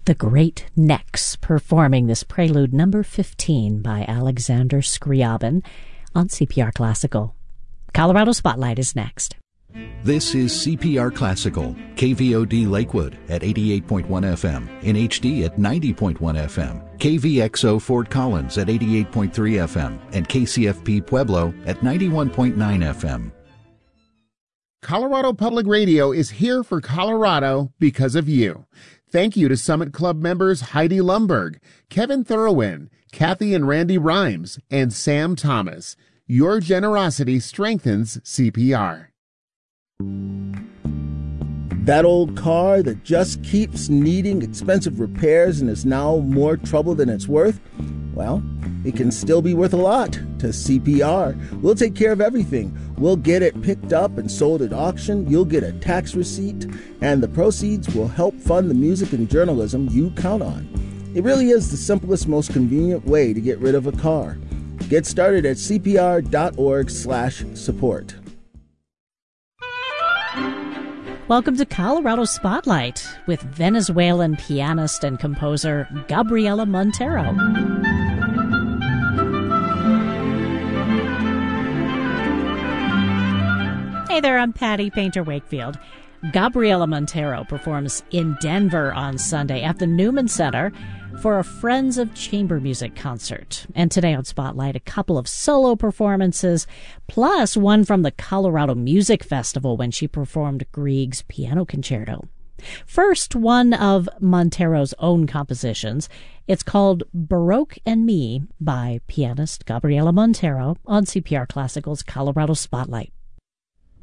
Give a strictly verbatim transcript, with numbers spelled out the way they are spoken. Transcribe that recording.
The Great Necks performing this prelude number fifteen by Alexander Scriabin on C P R Classical. Colorado Spotlight is next. This is C P R Classical, K V O D Lakewood at eighty-eight point one F M, in H D at ninety point one F M, K V X O Fort Collins at eighty-eight point three F M, and K C F P Pueblo at ninety-one point nine F M. Colorado Public Radio is here for Colorado because of you. Thank you to Summit Club members Heidi Lumberg, Kevin Thurwin, Kathy and Randy Rhymes, and Sam Thomas. Your generosity strengthens C P R. That old car that just keeps needing expensive repairs and is now more trouble than it's worth? Well, it can still be worth a lot to C P R. We'll take care of everything. We'll get it picked up and sold at auction. You'll get a tax receipt, and the proceeds will help fund the music and journalism you count on. It really is the simplest, most convenient way to get rid of a car. Get started at C P R dot org slash support. Welcome to Colorado Spotlight with Venezuelan pianist and composer Gabriela Montero. Hey there, I'm Patty Painter Wakefield. Gabriela Montero performs in Denver on Sunday at the Newman Center for a Friends of Chamber Music concert. And today on Spotlight, a couple of solo performances, plus one from the Colorado Music Festival when she performed Grieg's Piano Concerto. First, one of Montero's own compositions. It's called Baroque and Me by pianist Gabriela Montero on C P R Classical's Colorado Spotlight.